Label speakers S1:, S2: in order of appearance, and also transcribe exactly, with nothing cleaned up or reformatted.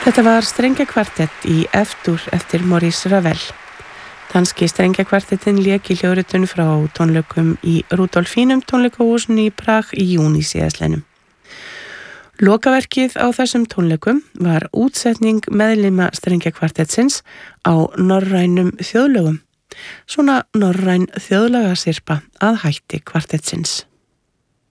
S1: Þetta var strengjakvartett í F-dur eftir Maurice Ravel. Danski strengjakvartettin lék í hljóðritun frá tónleikum í Rudolfínum tónleikahúsinu í Prag í júní síðastliðnum. Lokaverkið á þessum tónleikum var útsetning meðlima strengjakvartettsins á norrænum þjóðlögum. Svona norræn þjóðlagasyrpa að hætti kvartettsins.